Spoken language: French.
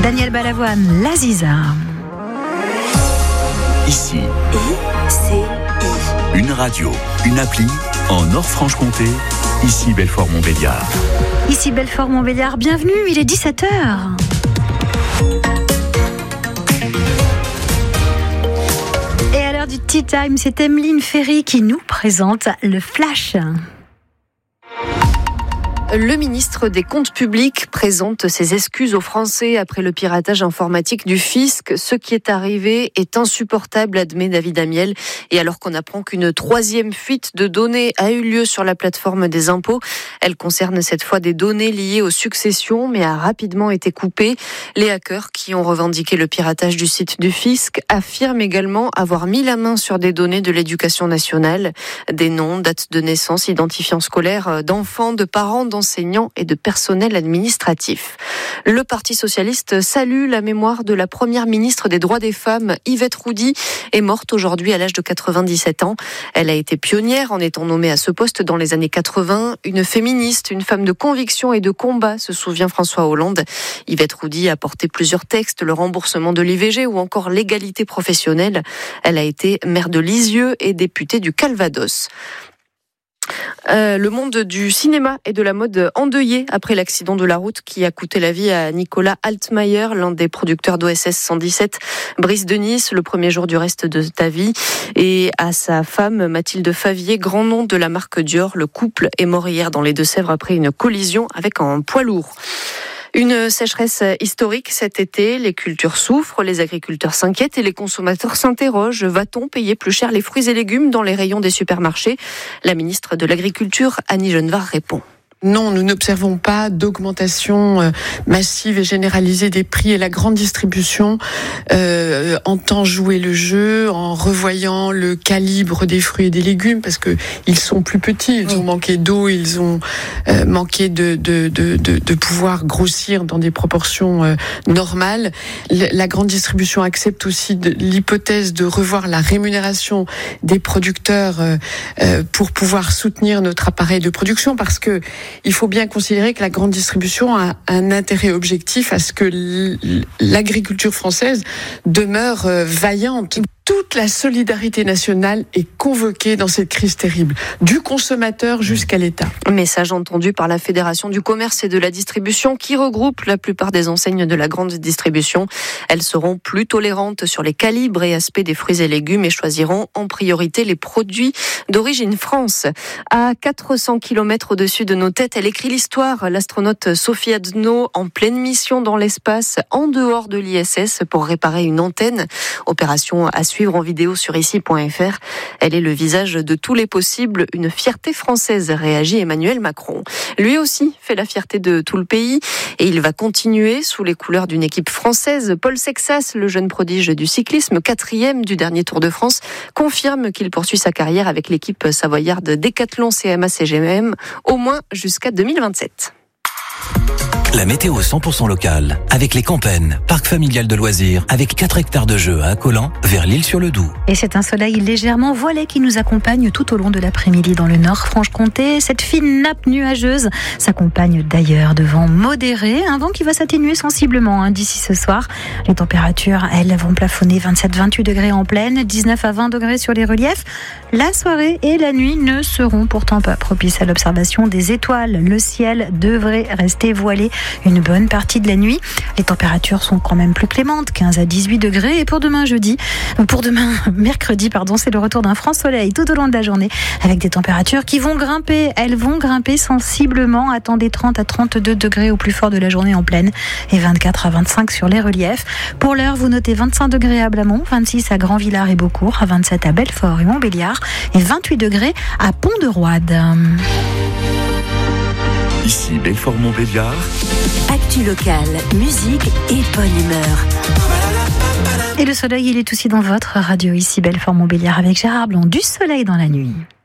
Daniel Balavoine, La Ziza. Ici, ICI. une radio, une appli en Nord-Franche-Comté. Ici Belfort-Montbéliard. Ici Belfort-Montbéliard, bienvenue, il est 17h. Et à l'heure du Tea Time, c'est Emeline Ferry qui nous présente le Flash. Le ministre des Comptes publics présente ses excuses aux Français après le piratage informatique du fisc. Ce qui est arrivé est insupportable, admet David Amiel. Et alors qu'on apprend qu'une troisième fuite de données a eu lieu sur la plateforme des impôts, elle concerne cette fois des données liées aux successions, mais a rapidement été coupée. Les hackers qui ont revendiqué le piratage du site du fisc affirment également avoir mis la main sur des données de l'éducation nationale, des noms, dates de naissance, identifiants scolaires d'enfants, de parents, d'enseignants et de personnel administratif. Le Parti socialiste salue la mémoire de la première ministre des droits des femmes, Yvette Roudy, est morte aujourd'hui à l'âge de 97 ans. Elle a été pionnière en étant nommée à ce poste dans les années 80. Une féministe, une femme de conviction et de combat, se souvient François Hollande. Yvette Roudy a porté plusieurs textes, le remboursement de l'IVG ou encore l'égalité professionnelle. Elle a été maire de Lisieux et députée du Calvados. Le monde du cinéma et de la mode endeuillé après l'accident de la route qui a coûté la vie à Nicolas Altmaier, l'un des producteurs d'OSS 117, Brice de Nice, le premier jour du reste de ta vie, et à sa femme Mathilde Favier, grand nom de la marque Dior. Le couple est mort hier dans les Deux-Sèvres après une collision avec un poids lourd. Une sécheresse historique cet été, les cultures souffrent, les agriculteurs s'inquiètent et les consommateurs s'interrogent. Va-t-on payer plus cher les fruits et légumes dans les rayons des supermarchés ? La ministre de l'Agriculture, Annie Genevard, répond. Non, nous n'observons pas d'augmentation massive et généralisée des prix, et la grande distribution entend jouer le jeu en revoyant le calibre des fruits et des légumes parce que ils sont plus petits, ils ont manqué d'eau, ils ont manqué de pouvoir grossir dans des proportions normales. La grande distribution accepte aussi l'hypothèse de revoir la rémunération des producteurs pour pouvoir soutenir notre appareil de production, parce que il faut bien considérer que la grande distribution a un intérêt objectif à ce que l'agriculture française demeure vaillante. Toute la solidarité nationale est convoquée dans cette crise terrible, du consommateur jusqu'à l'État. Message entendu par la Fédération du commerce et de la distribution qui regroupe la plupart des enseignes de la grande distribution. Elles seront plus tolérantes sur les calibres et aspects des fruits et légumes et choisiront en priorité les produits d'origine France. À 400 km au-dessus de nos têtes, elle écrit l'histoire. L'astronaute Sophie Adno, en pleine mission dans l'espace, en dehors de l'ISS, pour réparer une antenne. Opération à suivre en vidéo sur ici.fr. Elle est le visage de tous les possibles, une fierté française, réagit Emmanuel Macron. Lui aussi fait la fierté de tout le pays et il va continuer sous les couleurs d'une équipe française. Paul Sexas, le jeune prodige du cyclisme, 4e du dernier Tour de France, confirme qu'il poursuit sa carrière avec l'équipe savoyarde Décathlon CMA-CGM au moins jusqu'à 2027. La météo 100% locale, avec les Campennes, parc familial de loisirs, avec 4 hectares de jeux à Accolan, vers l'Isle-sur-le-Doubs. Et c'est un soleil légèrement voilé qui nous accompagne tout au long de l'après-midi dans le Nord-Franche-Comté. Cette fine nappe nuageuse s'accompagne d'ailleurs de vents modérés, un vent qui va s'atténuer sensiblement d'ici ce soir. Les températures, elles, vont plafonner 27-28 degrés en plaine, 19 à 20 degrés sur les reliefs. La soirée et la nuit ne seront pourtant pas propices à l'observation des étoiles. Le ciel devrait rester voilé une bonne partie de la nuit. Les températures sont quand même plus clémentes, 15 à 18 degrés. Et pour demain mercredi, c'est le retour d'un franc soleil tout au long de la journée, avec des températures qui vont grimper. Elles vont grimper sensiblement. Attendez 30 à 32 degrés au plus fort de la journée en plaine et 24 à 25 sur les reliefs. Pour l'heure, vous notez 25 degrés à Blamont, 26 à Grand-Villard et Beaucourt, 27 à Belfort et Montbéliard et 28 degrés à Pont-de-Roide. Ici Belfort-Montbéliard. Actu locale, musique et bonne humeur. Et le soleil, il est aussi dans votre radio ici Belfort-Montbéliard avec Gérard Blanc, du soleil dans la nuit.